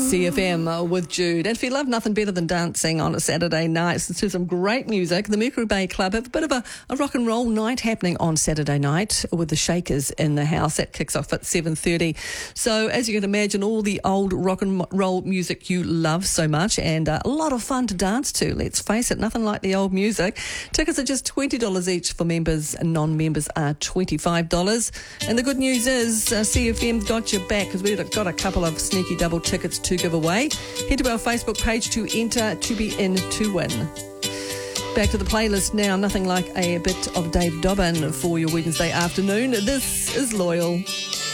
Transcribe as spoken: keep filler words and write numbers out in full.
C F M with Jude. And if you love nothing better than dancing on a Saturday night to some great music, the Mercury Bay Club have a bit of a, a rock and roll night happening on Saturday night with the Shakers in the house. That kicks off at seven thirty. So as you can imagine, all the old rock and roll music you love so much, and uh, a lot of fun to dance to. Let's face it, nothing like the old music. Tickets are just twenty dollars each for members, and non-members are twenty-five dollars. And the good news is uh, C F M got your back, because we've got a couple of sneaky double tickets to give away. Head to our Facebook page to enter to be in to win. Back to the playlist now. Nothing like a bit of Dave Dobbin for your Wednesday afternoon. This is Loyal.